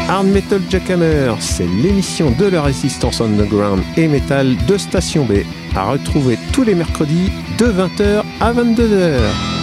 Hard Metal Jackhammer, c'est l'émission de la résistance underground et metal de Station B, à retrouver tous les mercredis de 20h à 22h.